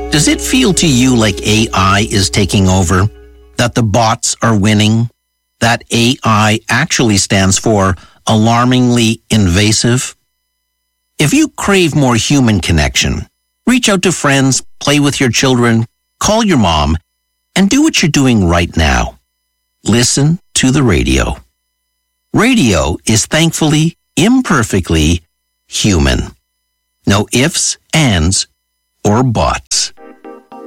Does it feel to you like AI is taking over? That the bots are winning? That AI actually stands for alarmingly invasive? If you crave more human connection, reach out to friends, play with your children, call your mom, and do what you're doing right now. Listen to the radio. Radio is thankfully, imperfectly human. No ifs, ands, or buts.